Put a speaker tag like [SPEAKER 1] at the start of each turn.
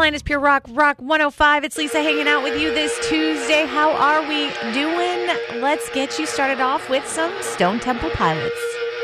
[SPEAKER 1] Carolina's Pure Rock, Rock 105. It's Lisa hanging out with you this Tuesday. How are we doing? Let's get you started off with some Stone Temple Pilots.